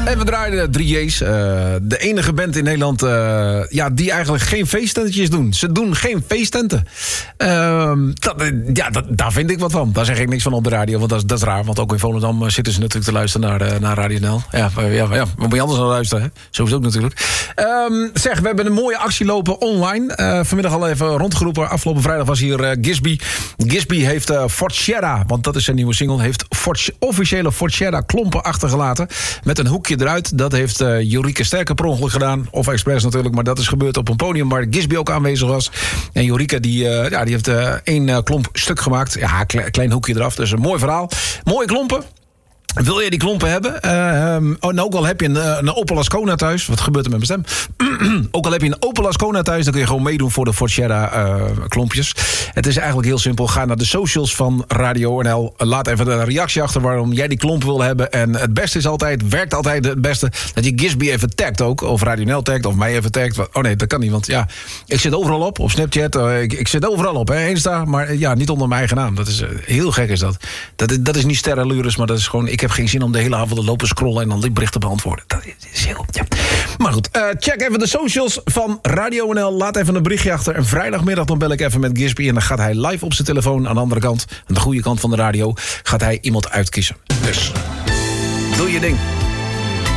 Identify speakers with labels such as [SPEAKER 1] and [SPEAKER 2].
[SPEAKER 1] En we draaiden de 3J's. De enige band in Nederland die eigenlijk geen feesttentetjes doen. Ze doen geen feesttenten. Daar vind ik wat van. Daar zeg ik niks van op de radio, want dat is raar. Want ook in Volendam zitten ze natuurlijk te luisteren naar Radio NL. Ja, waar moet je anders naar luisteren, hè? Zo is het ook natuurlijk. We hebben een mooie actie lopen online. Vanmiddag al even rondgeroepen. Afgelopen vrijdag was hier Gisby. Gisby heeft Forcera, want dat is zijn nieuwe single, heeft officiële Forcera klompen achtergelaten. Met een hoekje eruit. Dat heeft Jorike Sterker per ongeluk gedaan. Of expres natuurlijk, maar dat is gebeurd op een podium waar Gisby ook aanwezig was. En Jorike die heeft één klomp stuk gemaakt. Ja, klein hoekje eraf. Dus een mooi verhaal. Mooie klompen. Wil je die klompen hebben? Ook al heb je een Opel Ascona thuis. Wat gebeurt er met mijn stem? Ook al heb je een Opel Ascona thuis, dan kun je gewoon meedoen voor de Forcera klompjes. Het is eigenlijk heel simpel. Ga naar de socials van Radio NL. Laat even een reactie achter waarom jij die klomp wil hebben. En het beste is altijd, werkt altijd het beste, dat je Gisby even tagt ook. Of Radio NL tagt, of mij even tagt. Oh nee, dat kan niet, want ja, ik zit overal op Snapchat. Ik zit overal op, hè, Insta. Maar ja, niet onder mijn eigen naam. Dat is heel gek is dat. Dat is niet sterrenlures, maar dat is gewoon, ik heb geen zin om de hele avond te lopen scrollen en dan die berichten beantwoorden. Dat is heel goed, ja. Maar goed, check even de socials van Radio NL. Laat even een berichtje achter. En vrijdagmiddag dan bel ik even met Gisby. En dan gaat hij live op zijn telefoon aan de andere kant, aan de goede kant van de radio, gaat hij iemand uitkiezen. Dus doe je ding.